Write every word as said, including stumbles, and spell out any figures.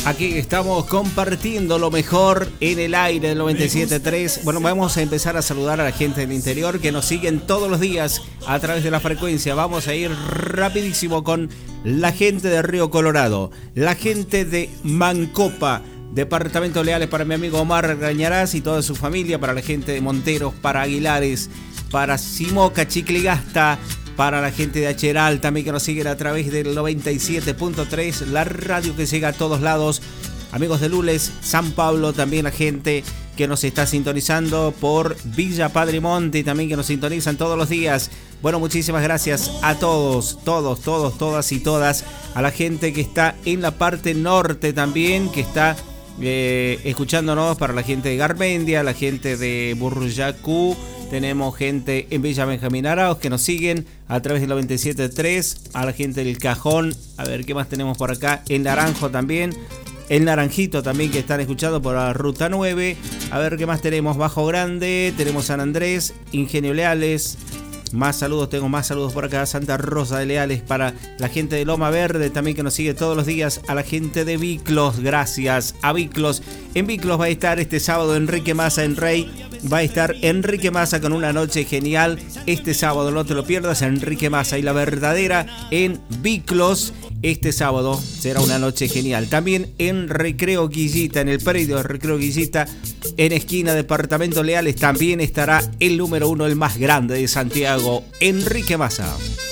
Aquí estamos compartiendo lo mejor en el aire del noventa y siete punto tres. Bueno, vamos a empezar a saludar a la gente del interior que nos siguen todos los días a través de la frecuencia. Vamos a ir rapidísimo con la gente de Río Colorado, la gente de Mancopa, Departamento Leales para mi amigo Omar Gañarás y toda su familia, para la gente de Monteros, para Aguilares, para Simoca, Chicligasta, para la gente de Acheral también que nos siguen a través del noventa y siete punto tres, la radio que llega a todos lados. Amigos de Lules, San Pablo, también la gente que nos está sintonizando por Villa Padre Monte y también que nos sintonizan todos los días. Bueno, muchísimas gracias a todos, todos, todos, todas y todas. A la gente que está en la parte norte también, que está eh, escuchándonos, para la gente de Garmendia, la gente de Burrullacú. Tenemos gente en Villa Benjamín Arauz que nos siguen a través del noventa y siete punto tres. A la gente del Cajón. A ver qué más tenemos por acá. El Naranjo también. El Naranjito también, que están escuchando por la Ruta nueve. A ver qué más tenemos. Bajo Grande. Tenemos San Andrés. Ingenio Leales. Más saludos, tengo más saludos por acá. Santa Rosa de Leales, para la gente de Loma Verde también que nos sigue todos los días. A la gente de Biclos, gracias a Biclos. En Biclos va a estar este sábado Enrique Massa en Rey. Va a estar Enrique Massa con una noche genial. Este sábado no te lo pierdas, Enrique Massa y la verdadera en Biclos. Este sábado será una noche genial. También en Recreo Guillita, en el predio de Recreo Guillita, en esquina Departamento Leales, también estará el número uno, el más grande de Santiago, Enrique Massa.